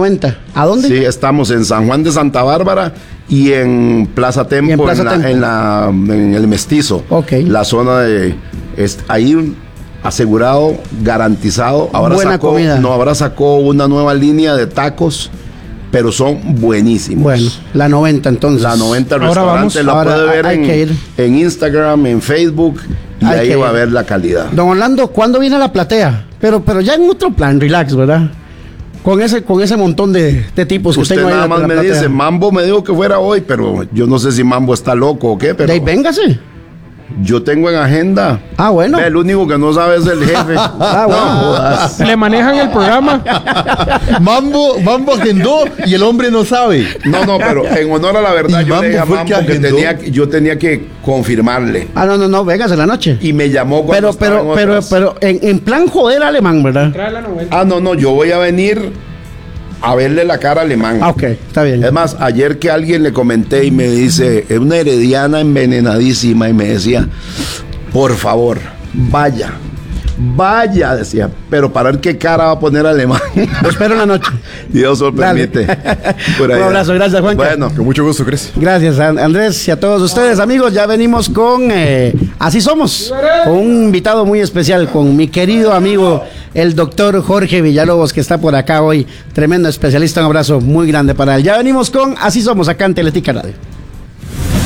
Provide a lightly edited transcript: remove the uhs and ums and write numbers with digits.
90. ¿A dónde? Sí, estamos en San Juan de Santa Bárbara y en Plaza Tempo, en el Mestizo. Ok. La zona de... ahí asegurado, garantizado. Ahora buena comida. Ahora sacó una nueva línea de tacos, pero son buenísimos. Bueno, la 90 entonces. La 90 Ahora restaurante vamos. la puede ver hay que ir. en Instagram, en Facebook, y Hay ahí que va a ir. ver la calidad. Don Orlando, ¿cuándo viene la platea? Pero ya en otro plan, relax, ¿verdad? Con ese montón de tipos que Usted tengo ahí. nada en la más me platea. dice, Mambo me dijo que fuera hoy, pero yo no sé si Mambo está loco o qué, pero De ahí, véngase. yo tengo en agenda. Ah, bueno. Ve, el único que no sabe es el jefe. Ah, bueno. No jodas. Le manejan el programa. Mambo agendó y el hombre no sabe. No, pero en honor a la verdad, Y yo le dije a Mambo fue el que Mambo que agendó. yo tenía que confirmarle. Ah, no, véngase en la noche. Y me llamó cuando estaba en otras. Pero en plan joder alemán, ¿verdad? Trae la 90. Ah, no, yo voy a venir a verle la cara alemán. Ah, ok, está bien. Es más, ayer que alguien le comenté y me dice, es una herediana envenenadísima, y me decía, por favor, vaya, decía, pero para ver qué cara va a poner alemán. Lo espero en la noche. Dios lo Dale. permite. Por Un allá. abrazo, gracias, Juanca. Bueno, Con mucho gusto, Cres. Gracias, Andrés, y a todos ustedes, amigos. Ya venimos con Así Somos, con un invitado muy especial, con mi querido amigo, el doctor Jorge Villalobos, que está por acá hoy. Tremendo especialista. Un abrazo muy grande para él. Ya venimos con Así Somos, acá en Teletica Radio.